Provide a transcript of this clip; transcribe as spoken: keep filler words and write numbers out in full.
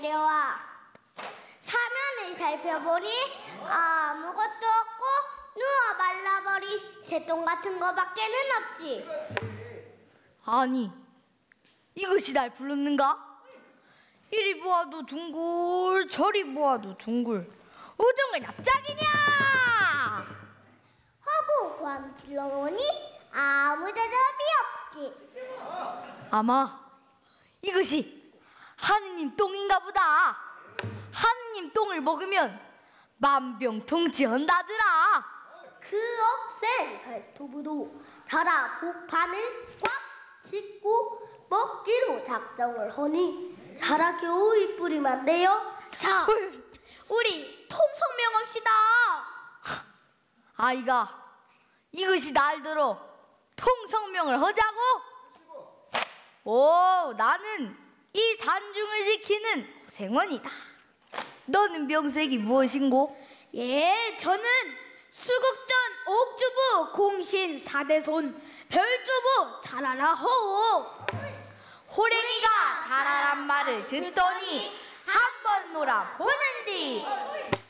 내려와. 사면을 살펴보니 아무것도 없고 누워 말라버린 새똥 같은 거밖에는 없지. 아니, 이것이 날 불렀는가? 이리 보아도 둥글, 저리 보아도 둥글. 어떤 걸 납작이냐? 허구 고함 질러보니 아무 대답이 없지. 아마 이것이 하느님 똥인가 보다. 하느님 똥을 먹으면 만병통치한다더라. 그 억센 발톱으로 자라 복판을 꽉 짚고 먹기로 작정을 하니 자라 겨우 이뿌리만 돼요. 자, 우리 통성명합시다. 아이가 이것이 날더러 통성명을 하자고? 오, 나는 이 산중을 지키는 생원이다. 너는 명색이 무엇인고? 예, 저는 수국전 옥주부 공신 사대손 별주부 잘하라 호우. 호랭이가 잘하란 말을 듣더니 한번 놀아 보는디